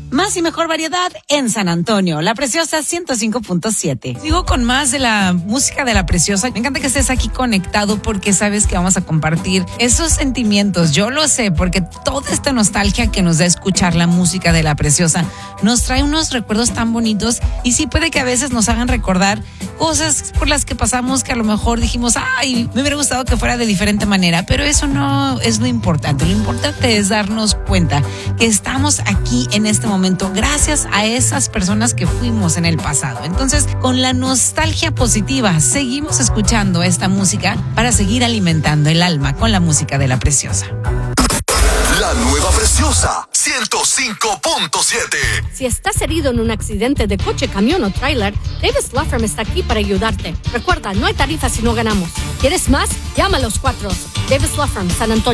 Más y mejor variedad en San Antonio, La Preciosa 105.7. Sigo con más de la música de La Preciosa. Me encanta que estés aquí conectado porque sabes que vamos a compartir esos sentimientos. Yo lo sé porque toda esta nostalgia que nos da escuchar la música de La Preciosa nos trae unos recuerdos tan bonitos y sí puede que a veces nos hagan recordar cosas por las que pasamos que a lo mejor dijimos, ay, me hubiera gustado que fuera de diferente manera, pero eso no es lo importante. Lo importante es darnos cuenta que estamos aquí en este momento gracias a esas personas que fuimos en el pasado. Entonces, con la nostalgia positiva, seguimos escuchando esta música para seguir alimentando el alma con la música de La Preciosa. La nueva Preciosa 105.7. Si estás herido en un accidente de coche, camión o tráiler, Davis Law Firm está aquí para ayudarte. Recuerda, no hay tarifas si no ganamos. ¿Quieres más? Llama a los 4. Davis Law Firm, San Antonio.